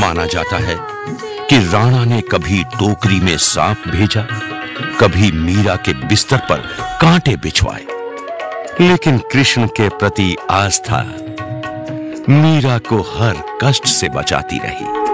माना जाता है कि राणा ने कभी टोकरी में सांप भेजा, कभी मीरा के बिस्तर पर कांटे बिछवाए, लेकिन कृष्ण के प्रति आस्था मीरा को हर कष्ट से बचाती रही।